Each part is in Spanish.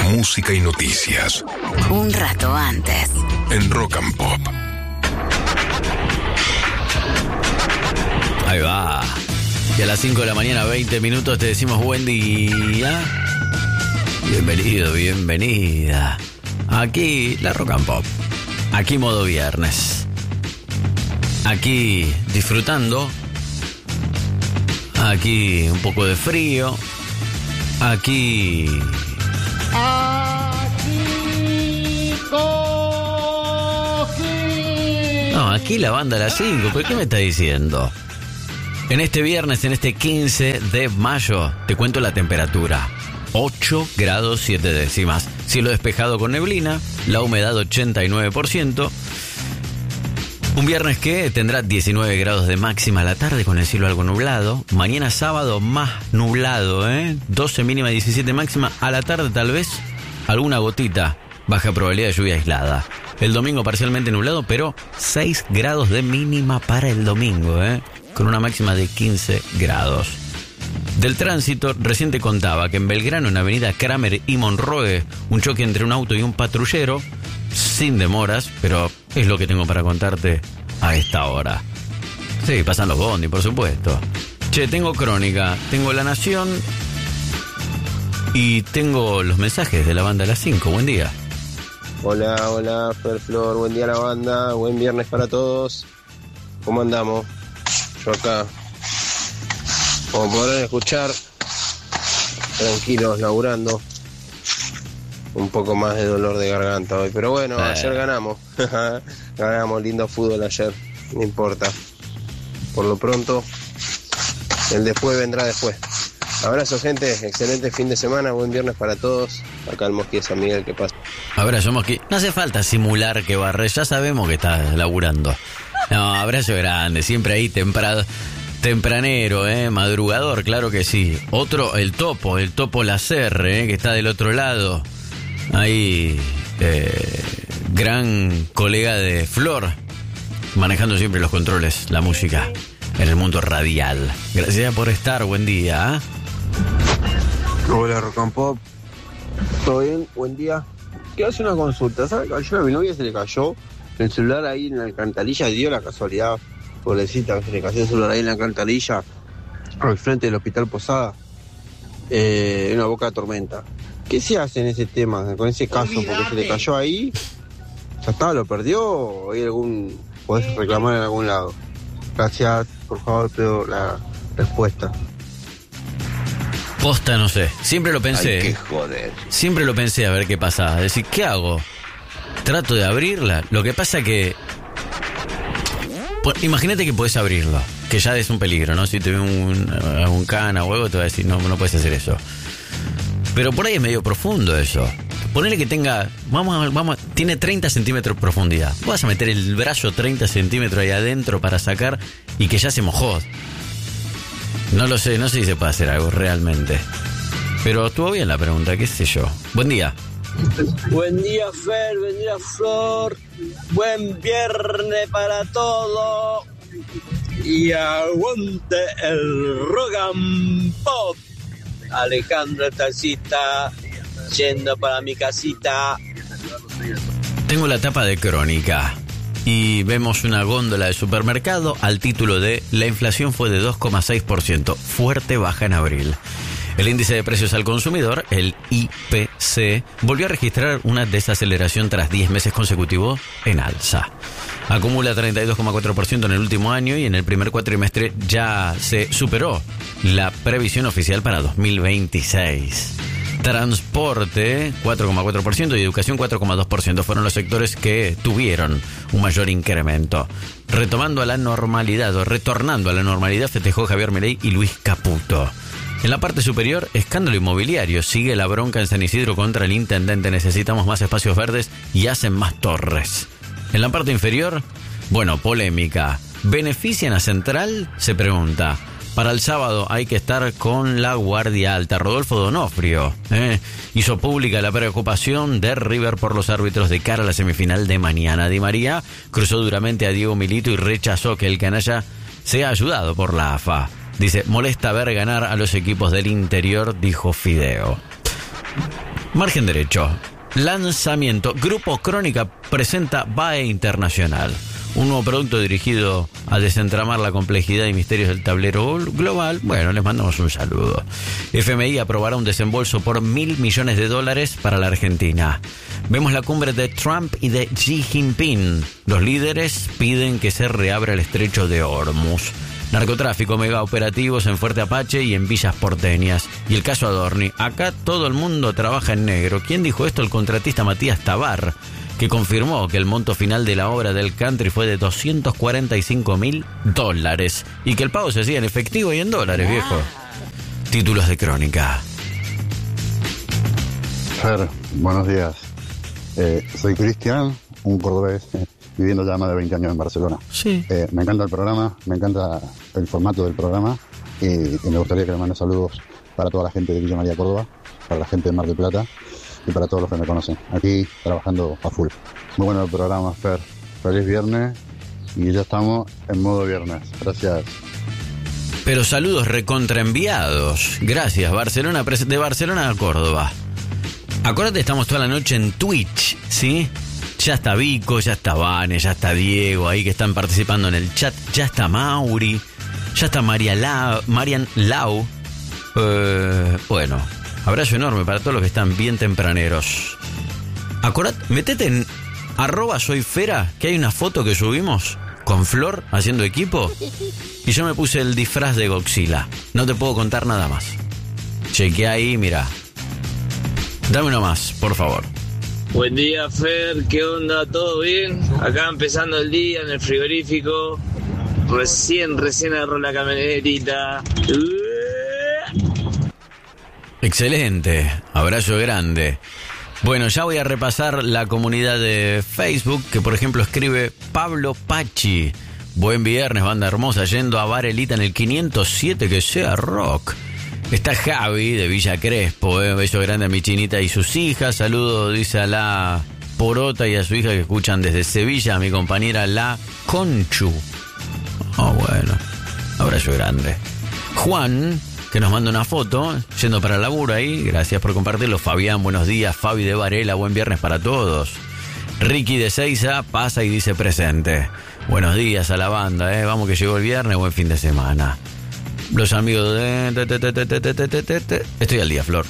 música y noticias. Un rato antes. En Rock and Pop. Ahí va. Y a las 5 de la mañana, 20 minutos, te decimos buen día. Bienvenido, bienvenida. Aquí la Rock and Pop. Aquí modo viernes. Aquí disfrutando. Aquí un poco de frío. Aquí no, aquí la banda a las 5. ¿Pero qué me está diciendo? En este viernes, en este 15 de mayo, te cuento la temperatura. 8 grados 7 décimas. Cielo despejado con neblina. La humedad 89%. Un viernes que tendrá 19 grados de máxima a la tarde con el cielo algo nublado. Mañana sábado más nublado, 12 mínima, 17 máxima. A la tarde tal vez alguna gotita. Baja probabilidad de lluvia aislada. El domingo parcialmente nublado, pero 6 grados de mínima para el domingo, con una máxima de 15 grados. Del tránsito, recién te contaba que en Belgrano, en avenida Kramer y Monroe, un choque entre un auto y un patrullero, sin demoras, pero es lo que tengo para contarte a esta hora. Sí, pasan los bondi, por supuesto. Che, tengo crónica, tengo La Nación y tengo los mensajes de la banda a las 5. Buen día. Hola, Ferflor, buen día a la banda, buen viernes para todos. ¿Cómo andamos? Yo acá, como podrán escuchar, tranquilos, laburando. Un poco más de dolor de garganta hoy, pero bueno, ayer ganamos. Ganamos, lindo fútbol ayer, no importa. Por lo pronto, el después vendrá después. Abrazo, gente, excelente fin de semana, buen viernes para todos. Acá el Mosqui de San Miguel, ¿qué pasa? Abrazo, Mosqui. No hace falta simular que barres, ya sabemos que estás laburando. No, abrazo grande, siempre ahí tempranero, madrugador, claro que sí. Otro, el Topo Lacerre, que está del otro lado. Ahí, gran colega de Flor, manejando siempre los controles, la música en el mundo radial. Gracias por estar, buen día. Hola, Rock and Pop. ¿Todo bien? Buen día. Quiero hacer una consulta. ¿Sabes? Ayer a mi novia se le cayó el celular ahí en la alcantarilla. Dio la casualidad, pobrecita, se le cayó el celular ahí en la alcantarilla al frente del Hospital Posada, en una boca de tormenta. ¿Qué se hace en ese tema, con ese caso? Porque se le cayó ahí, ya está, lo perdió, o hay podés reclamar en algún lado. Gracias, por favor, pido la respuesta. Posta, no sé, siempre lo pensé. Ay, qué joder. Siempre lo pensé a ver qué pasa. Decir, ¿qué hago? Trato de abrirla. Lo que pasa que imagínate que podés abrirlo, que ya es un peligro, ¿no? Si te ve un cana o algo, te va a decir, no puedes hacer eso. Pero por ahí es medio profundo eso. Ponele que tenga, tiene 30 centímetros de profundidad. Vas a meter el brazo 30 centímetros ahí adentro para sacar y que ya se mojó. No lo sé, no sé si se puede hacer algo realmente. Pero estuvo bien la pregunta, qué sé yo. Buen día. Buen día, Fer, buen día, Flor. Buen viernes para todo. Y aguante el Rock and Pop. Alejandro Tacita, yendo para mi casita. Tengo la tapa de Crónica y vemos una góndola de supermercado al título de La inflación fue de 2,6%, fuerte baja en abril. El índice de precios al consumidor, el IPC, volvió a registrar una desaceleración tras 10 meses consecutivos en alza. Acumula 32,4% en el último año y en el primer cuatrimestre ya se superó la previsión oficial para 2026. Transporte, 4,4% y educación, 4,2%. Fueron los sectores que tuvieron un mayor incremento. Retornando a la normalidad, festejó Javier Milei y Luis Caputo. En la parte superior, escándalo inmobiliario. Sigue la bronca en San Isidro contra el intendente. Necesitamos más espacios verdes y hacen más torres. En la parte inferior, polémica. ¿Benefician a Central? Se pregunta. Para el sábado hay que estar con la guardia alta. Rodolfo Donofrio hizo pública la preocupación de River por los árbitros de cara a la semifinal de mañana. Di María cruzó duramente a Diego Milito y rechazó que el canalla sea ayudado por la AFA. Dice, molesta ver ganar a los equipos del interior, dijo Fideo. Margen derecho. Lanzamiento. Grupo Crónica presenta BAE Internacional. Un nuevo producto dirigido a desentramar la complejidad y misterios del tablero global. Bueno, les mandamos un saludo. FMI aprobará un desembolso por $1.000 millones para la Argentina. Vemos la cumbre de Trump y de Xi Jinping. Los líderes piden que se reabra el estrecho de Hormuz. Narcotráfico, mega operativos en Fuerte Apache y en villas porteñas. Y el caso Adorni. Acá todo el mundo trabaja en negro. ¿Quién dijo esto? El contratista Matías Tabar, que confirmó que el monto final de la obra del country fue de $245.000 y que el pago se hacía en efectivo y en dólares, viejo. Títulos de crónica. Fer, buenos días. Soy Cristian, un cordobés viviendo ya más de 20 años en Barcelona. Sí. Me encanta el programa, me encanta el formato del programa y me gustaría que le mande saludos para toda la gente de Villa María, Córdoba, para la gente de Mar del Plata y para todos los que me conocen. Aquí trabajando a full. Muy bueno el programa, Fer. Feliz viernes y ya estamos en modo viernes. Gracias. Pero saludos recontraenviados. Gracias, Barcelona, de Barcelona a Córdoba. Acuérdate, estamos toda la noche en Twitch, ¿sí? Ya está Vico, ya está Vane, ya está Diego ahí que están participando en el chat. Ya está Mauri, ya está Marian Lau. Bueno, abrazo enorme para todos los que están bien tempraneros. Acordate, metete en @soyfera, que hay una foto que subimos con Flor haciendo equipo. Y yo me puse el disfraz de Godzilla. No te puedo contar nada más. Chequea ahí, mira. Dame uno más, por favor. Buen día, Fer, ¿qué onda? ¿Todo bien? Acá empezando el día en el frigorífico. Recién agarró la camionerita. Excelente, abrazo grande. Bueno, ya voy a repasar la comunidad de Facebook, que por ejemplo escribe Pablo Pachi. Buen viernes, banda hermosa, yendo a Varelita en el 507, que sea rock. Está Javi de Villa Crespo, beso grande a mi chinita y sus hijas. Saludo, dice a la Porota y a su hija que escuchan desde Sevilla, a mi compañera la Conchu. Oh, bueno, abrazo grande. Juan, que nos manda una foto, yendo para el laburo ahí, gracias por compartirlo. Fabián, buenos días. Fabi de Varela, buen viernes para todos. Ricky de Seiza pasa y dice presente. Buenos días a la banda, vamos que llegó el viernes, buen fin de semana. Los amigos de... Estoy al día, Flor.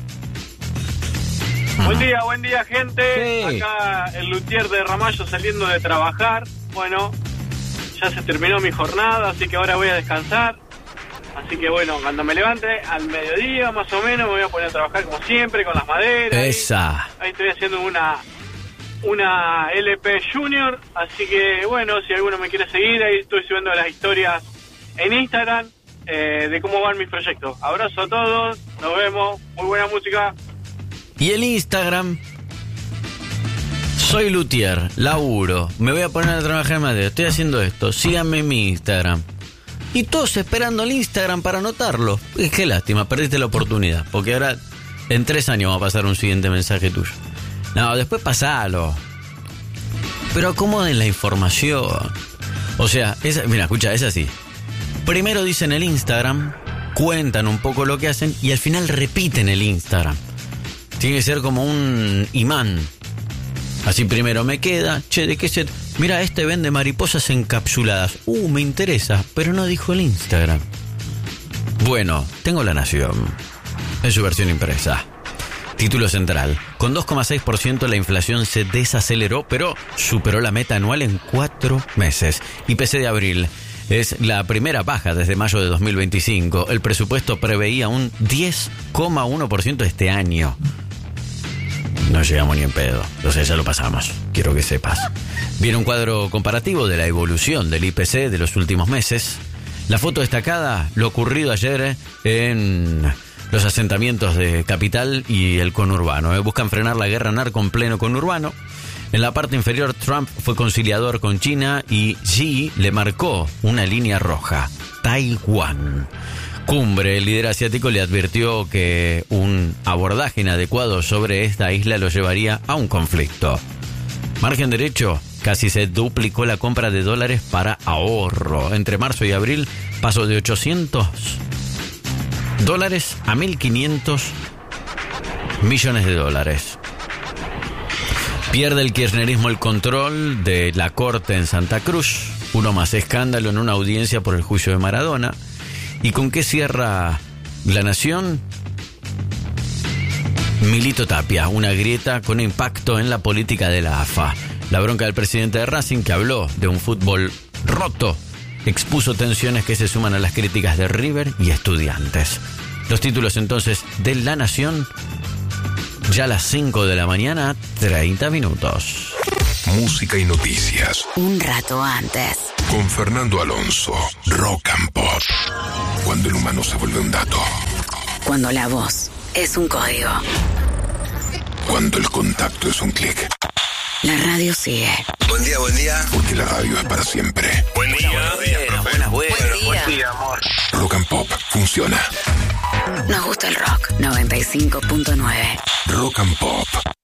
Buen día, gente. Sí. Acá el luthier de Ramallo saliendo de trabajar. Bueno, ya se terminó mi jornada, así que ahora voy a descansar. Así que bueno, cuando me levante al mediodía más o menos me voy a poner a trabajar como siempre con las maderas. Esa. Ahí estoy haciendo una LP Junior, así que bueno, si alguno me quiere seguir, ahí estoy subiendo las historias en Instagram de cómo van mis proyectos. Abrazo a todos, nos vemos, muy buena música. Y el Instagram, soy luthier, laburo, me voy a poner a trabajar en madera, estoy haciendo esto, síganme en mi Instagram. Y todos esperando el Instagram para anotarlo. Qué lástima, perdiste la oportunidad, porque ahora en 3 años va a pasar un siguiente mensaje tuyo. No, después pasalo. Pero acomoden la información. O sea, mira, escucha, es así. Primero dicen el Instagram, cuentan un poco lo que hacen y al final repiten el Instagram. Tiene que ser como un imán. Así primero me queda, che, ¿de qué se...? Mira, este vende mariposas encapsuladas. Me interesa, pero no dijo el Instagram. Bueno, tengo La Nación. En su versión impresa. Título central. Con 2,6% la inflación se desaceleró, pero superó la meta anual en 4 meses. IPC de abril es la primera baja desde mayo de 2025. El presupuesto preveía un 10,1% este año. No llegamos ni en pedo. Entonces ya lo pasamos. Quiero que sepas. Viene un cuadro comparativo de la evolución del IPC de los últimos meses. La foto destacada, lo ocurrido ayer en los asentamientos de Capital y el conurbano. Buscan frenar la guerra narco en pleno conurbano. En la parte inferior, Trump fue conciliador con China y Xi le marcó una línea roja. Taiwán. Cumbre, el líder asiático le advirtió que un abordaje inadecuado sobre esta isla lo llevaría a un conflicto. Margen derecho, casi se duplicó la compra de dólares para ahorro. Entre marzo y abril pasó de $800 a $1.500 millones de dólares. Pierde el kirchnerismo el control de la corte en Santa Cruz. Uno más escándalo en una audiencia por el juicio de Maradona. ¿Y con qué cierra La Nación? Milito Tapia, una grieta con impacto en la política de la AFA. La bronca del presidente de Racing, que habló de un fútbol roto, expuso tensiones que se suman a las críticas de River y Estudiantes. Los títulos entonces de La Nación, ya a las 5 de la mañana, 30 minutos. Música y noticias. Un rato antes. Con Fernando Alonso, Rock and Pop. Cuando el humano se vuelve un dato. Cuando la voz es un código. Cuando el contacto es un clic. La radio sigue. Buen día, buen día. Porque la radio es para siempre. Buen día, Buenas. Buen día, amor. Rock and Pop funciona. Nos gusta el rock. 95.9. Rock and Pop.